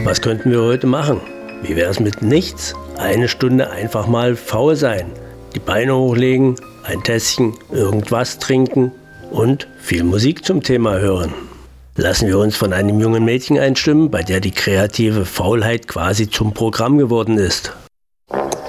Was könnten wir heute machen? Wie wäre es mit nichts? Eine Stunde einfach mal faul sein. Die Beine hochlegen, ein Tässchen, irgendwas trinken und viel Musik zum Thema hören. Lassen wir uns von einem jungen Mädchen einstimmen, bei der die kreative Faulheit quasi zum Programm geworden ist.